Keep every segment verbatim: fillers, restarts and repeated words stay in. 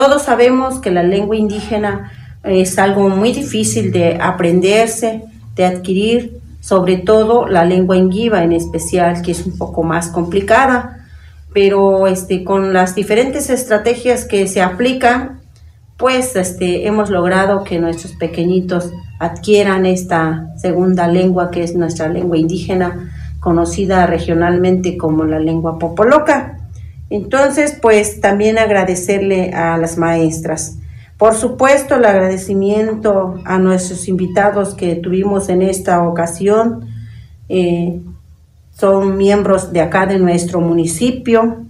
Todos sabemos que la lengua indígena es algo muy difícil de aprenderse, de adquirir, sobre todo la lengua Ngiva en especial, que es un poco más complicada, pero este, con las diferentes estrategias que se aplican, pues este, hemos logrado que nuestros pequeñitos adquieran esta segunda lengua, que es nuestra lengua indígena, conocida regionalmente como la lengua popoloca. Entonces, pues también agradecerle a las maestras. Por supuesto, el agradecimiento a nuestros invitados que tuvimos en esta ocasión. Eh, son miembros de acá de nuestro municipio.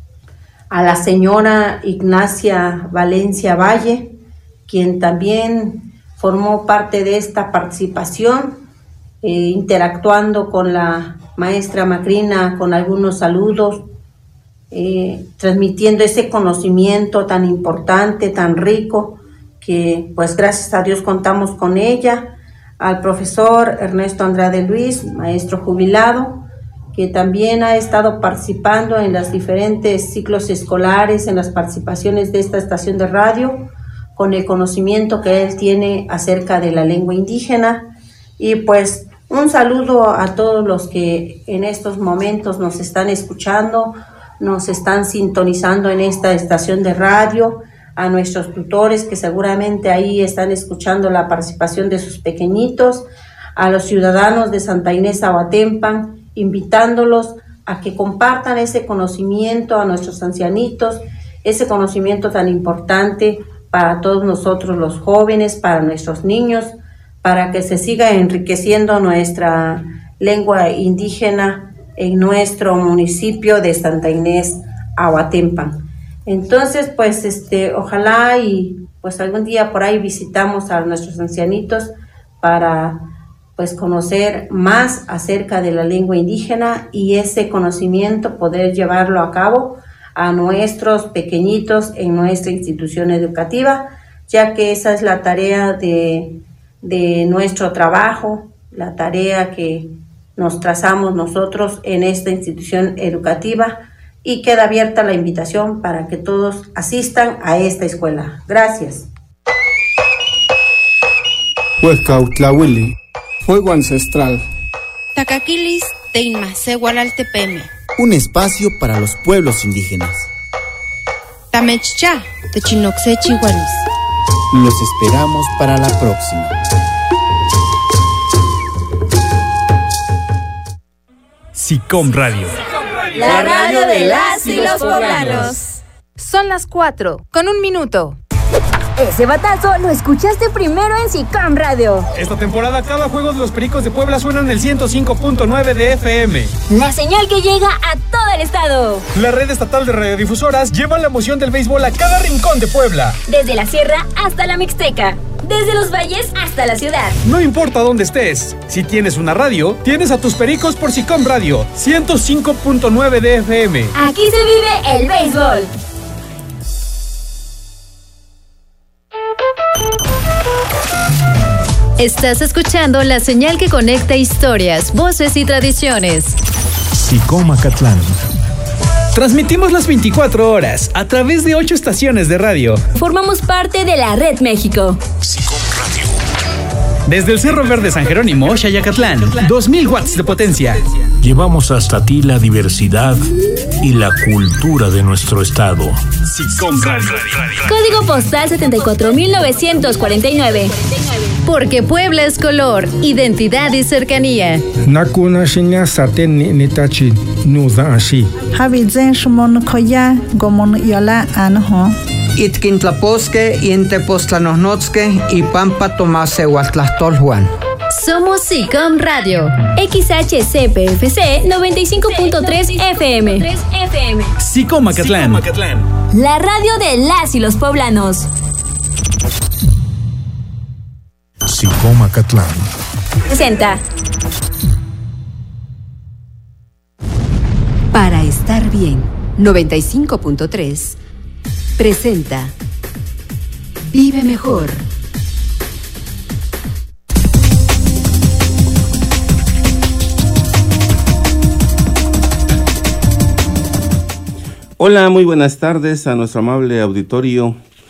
A la señora Ignacia Valencia Valle, quien también formó parte de esta participación, eh, interactuando con la maestra Macrina con algunos saludos, eh, transmitiendo ese conocimiento tan importante, tan rico, que pues gracias a Dios contamos con ella. Al profesor Ernesto Andrade Luis, maestro jubilado, que también ha estado participando en los diferentes ciclos escolares, en las participaciones de esta estación de radio, con el conocimiento que él tiene acerca de la lengua indígena. Y pues un saludo a todos los que en estos momentos nos están escuchando, nos están sintonizando en esta estación de radio, a nuestros tutores que seguramente ahí están escuchando la participación de sus pequeñitos, a los ciudadanos de Santa Inés Ahuatempan, invitándolos a que compartan ese conocimiento a nuestros ancianitos, ese conocimiento tan importante para todos nosotros los jóvenes, para nuestros niños, para que se siga enriqueciendo nuestra lengua indígena en nuestro municipio de Santa Inés Ahuatempan. Entonces, pues, este, ojalá y pues algún día por ahí visitamos a nuestros ancianitos para pues conocer más acerca de la lengua indígena y ese conocimiento poder llevarlo a cabo a nuestros pequeñitos en nuestra institución educativa, ya que esa es la tarea de, de nuestro trabajo, la tarea que nos trazamos nosotros en esta institución educativa, y queda abierta la invitación para que todos asistan a esta escuela. Gracias. Huescautlahuili. Fuego ancestral. Tacaquilis Teinmasehualaltepeme. Un espacio para los pueblos indígenas. Tamechcha, Techinoxechihuanis. Los esperamos para la próxima. SICOM Radio. La radio de las y los poblanos. Son las cuatro, con un minuto. Ese batazo lo escuchaste primero en SICOM Radio. Esta temporada cada juego de los Pericos de Puebla suena en el ciento cinco punto nueve de F M. La señal que llega a todo el estado. La red estatal de radiodifusoras lleva la emoción del béisbol a cada rincón de Puebla. Desde la sierra hasta la Mixteca. Desde los valles hasta la ciudad. No importa dónde estés, si tienes una radio, tienes a tus Pericos por SICOM Radio, ciento cinco punto nueve de F M. Aquí se vive el béisbol. Estás escuchando la señal que conecta historias, voces y tradiciones. SICOM Acatlán. Transmitimos las veinticuatro horas a través de ocho estaciones de radio. Formamos parte de la Red México. SICOM Radio. Desde el Cerro Verde San Jerónimo, Xayacatlán, dos mil watts de potencia. Llevamos hasta ti la diversidad y la cultura de nuestro estado. SICOM Radio. Código postal setenta y cuatro mil novecientos cuarenta y nueve. Porque Puebla es color, identidad y cercanía. Nakuna shinya saten nitachi nuza ashi. Habizen shmon koya gomon yola anho. Itkintlaposque, Intepostlanosnotzque y Pampa Tomase Huatlastolhuan. Somos SICOM Radio. X H C P F C noventa y cinco punto tres F M. SICOM Acatlán. La radio de las y los poblanos. SICOM Acatlán. Presenta. Para estar bien, noventa y cinco punto tres presenta Vive Mejor. Hola, muy buenas tardes a nuestro amable auditorio